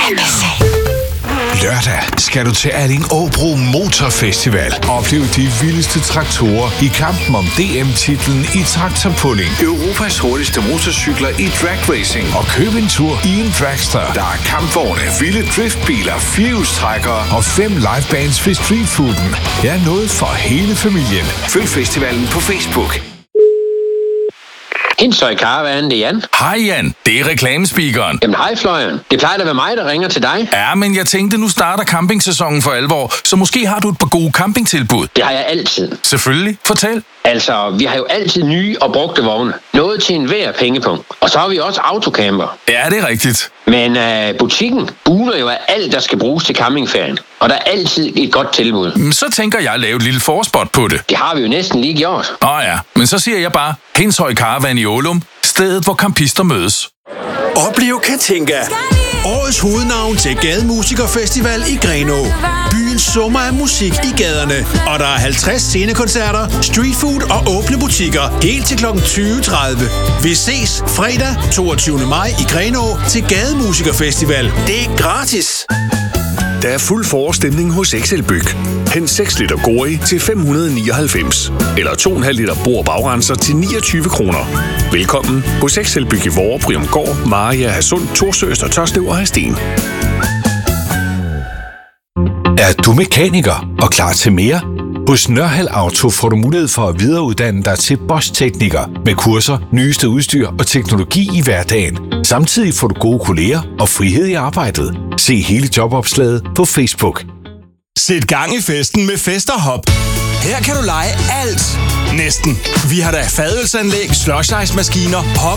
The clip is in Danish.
Lørdag skal du til Alling Åbro Motorfestival. Oplev de vildeste traktorer i kampen om DM-titlen i traktorpulling. Europas hurtigste motorcykler i drag racing. Og køb en tur i en dragster. Der er kampvogne, vilde driftbiler, firehjulstrækkere og 5 livebands ved streetfooden. Ja, noget for hele familien. Følg festivalen på Facebook. Hindshøj Caravan, det er Jan. Hej Jan, det er reklamespeakeren. Jamen hej Fløjen. Det plejer at være mig, der ringer til dig. Ja, men jeg tænkte, nu starter campingsæsonen for alvor, så måske har du et par gode campingtilbud. Det har jeg altid. Selvfølgelig, fortæl. Altså, vi har jo altid nye og brugte vogne. Noget til enhver pengepunkt. Og så har vi også autocamper. Ja, det er rigtigt. Men butikken buner jo af alt, der skal bruges til campingferien. Og der er altid et godt tilbud. Så tænker jeg at lave et lille forspot på det. Det har vi jo næsten lige gjort. Ja, men så siger jeg bare, Hindshøj Caravan i Ålum, stedet hvor campister mødes. Oplev Katinka. Årets hovednavn til Gademusikerfestival i Grenaa. Byens summer af musik i gaderne. Og der er 50 scenekoncerter, streetfood og åbne butikker. Helt til kl. 20.30. Vi ses fredag 22. maj i Grenaa til Gademusikerfestival. Det er gratis. Der er fuld forestemning hos XL Byg. Hent 6 liter Gori til 599. Eller 2,5 liter Bohr bagrenser til 29 kroner. Velkommen hos XL Byg i Vorre, Bryumgård, Maria, Hadsund, Torsø, og Tørslev og Hadsten. Er du mekaniker og klar til mere? Hos Nørhald Auto får du mulighed for at videreuddanne dig til Bosch-tekniker med kurser, nyeste udstyr og teknologi i hverdagen. Samtidig får du gode kolleger og frihed i arbejdet. Se hele jobopslaget på Facebook. Sæt gang i festen med Festerhop. Her kan du lege alt. Næsten. Vi har da fadølsanlæg, slush-ice-maskiner, hop